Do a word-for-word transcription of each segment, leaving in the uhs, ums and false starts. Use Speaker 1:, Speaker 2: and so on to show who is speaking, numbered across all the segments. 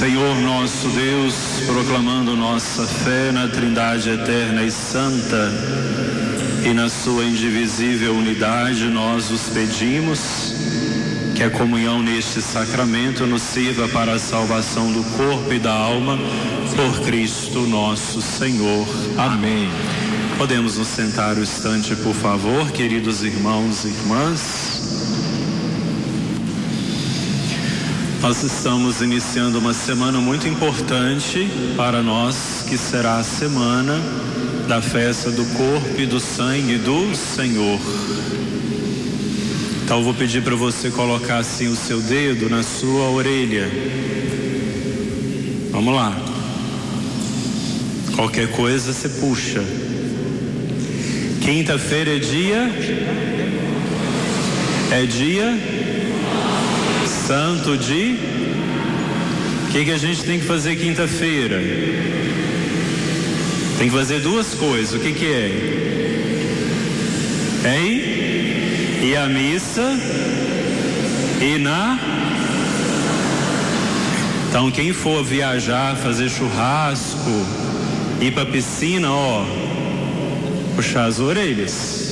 Speaker 1: Senhor nosso Deus, proclamando nossa fé na Trindade eterna e santa e na sua indivisível unidade, nós os pedimos que a comunhão neste sacramento nos sirva para a salvação do corpo e da alma, por Cristo nosso Senhor. Amém. Podemos nos sentar um instante, por favor, queridos irmãos e irmãs. Nós estamos iniciando uma semana muito importante para nós, que será a semana da festa do corpo e do sangue do Senhor. Então eu vou pedir para você colocar assim o seu dedo na sua orelha. Vamos lá. Qualquer coisa você puxa. Quinta-feira é dia? É dia? Santo de? O que, que a gente tem que fazer quinta-feira? Tem que fazer duas coisas. O que que é? Hein? E a missa? E na? Então quem for viajar, fazer churrasco, ir para a piscina, ó, puxar as orelhas.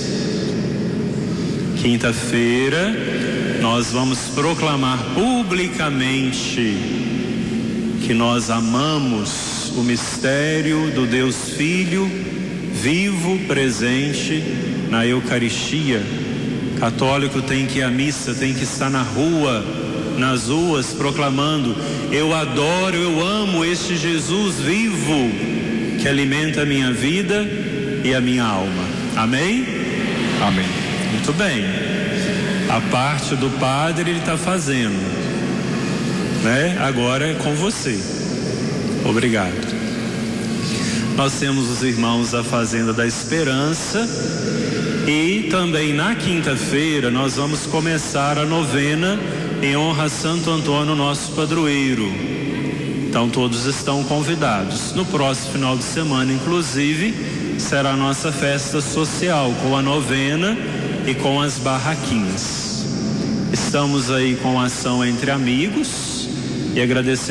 Speaker 1: Quinta-feira nós vamos proclamar publicamente que nós amamos o mistério do Deus Filho vivo, presente na Eucaristia. Católico tem que ir à missa, tem que estar na rua, nas ruas, proclamando: eu adoro, eu amo este Jesus vivo que alimenta a minha vida e a minha alma. Amém? Amém. Muito bem. A parte do padre ele está fazendo, né? Agora é com você. Obrigado. Nós temos os irmãos da Fazenda da Esperança e também na quinta-feira nós vamos começar a novena em honra a Santo Antônio, nosso padroeiro. Então todos estão convidados. No próximo final de semana, inclusive, será a nossa festa social com a novena e com as barraquinhas. Estamos aí com a ação Entre Amigos e agradecemos